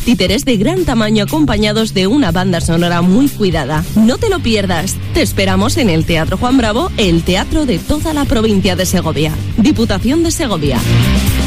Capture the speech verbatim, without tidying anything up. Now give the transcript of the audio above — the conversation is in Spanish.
títeres de gran tamaño acompañados de una banda sonora muy cuidada. No te lo pierdas. Te esperamos en el Teatro Juan Bravo, el teatro de toda la provincia de Segovia. Diputación de Segovia.